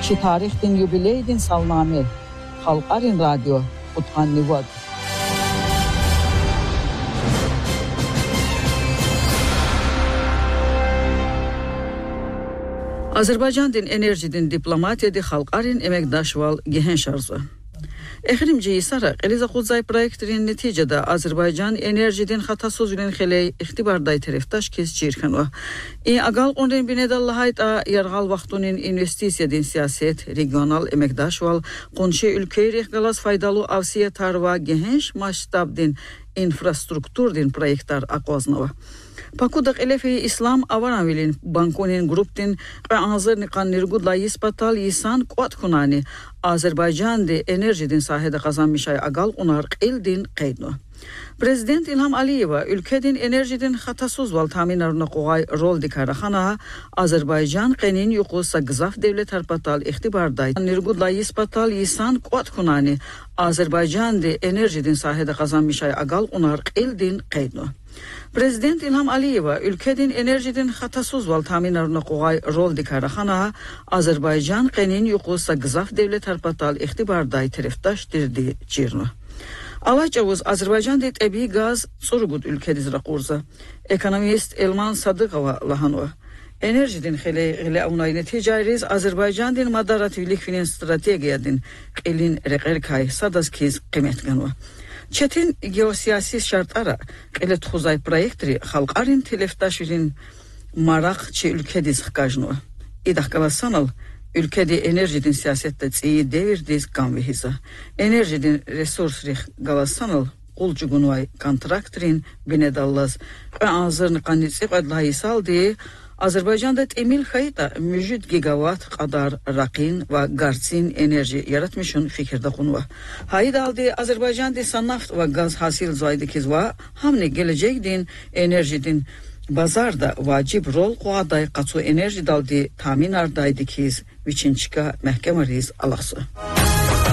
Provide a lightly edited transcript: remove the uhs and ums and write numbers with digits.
Çi tarixdin yubileydin salname. Halqarin radyo utqannivad. Azərbaycandın enerjidin diplomatiyadi xalqarin eməkdaşval gehen şarjı. Exirimci saraq Eliza Xudzay proyektinin neticədə Azərbaycan enerjidin xatasız ülən xəley ixtibarday tərəfdaş kez çirxənə. Aqal ondan binədallahayt yarğal vaxtunun investisiya siyaset regional eməkdaşval qonşu ülkəyə qalas faydalı avsiya tarva geniş masштабdin infrastrukturdin proyektlar aqvaznova. Pakudaq elefi İslam avaranvilin bankonin gruptin hazır niqannirgudla ispatal yisan qat kunani Azərbaycandi enerjidin sahədə qazanmışay aqal onar qildin qeydno. Prezident İlham Aliyeva ülkedin enerjidin xatasız val taminarına qoğay rol dikaraxana Azərbaycan qenin yuqusa qızaf devlet harpatal ixtibarday nirgudla ispatal yisan qat kunani Azərbaycandi enerjidin sahədə qazanmışay aqal onar qildin qeydno. Prezident İlham Aliyeva ülkedin enerjidin xatasız val taminarına qoğay rol dikaraxana Azərbaycan qenin yuqusa qızaf devlet harpatal ixtibarday tərəfdaş dirdi cirno. Alacavuz Azərbaycanda təbii qaz surgud ülkediz raqurza. Ekonomist Elman Sadıqova lahanova. Enerjidin xele avnayını ticariz Azərbaycandın madarativlik finans strategiyadın qilin reqerkay sadazkiz qimetganova. Çetin geosiyasi şartlara qile txuzay proyektri xalqarin teleftaşilin maraq çi ülkediz xqajnova. İdaqqalasanal ülkede enerjidin siyasette tsiyi devirdiz qanvihiza. Enerjidin resursrix qalasanal qulcugunvay kontraktrin binedallaz ve azırını qannitsi qadlahi saldi Azərbaycanda temil xayta müjid gigawatt qadar raqin ve gartsin enerji yaratmışın fikirde qunva. Hayid aldi Azərbaycanda sanaft ve gaz hasil zaydikiz ve hamne gelecekdin enerjidin bazarda vacib rol qoğaday qatsu enerji daldi tamin ardaydikiz viçinçika məhkəmə riz alaqsı.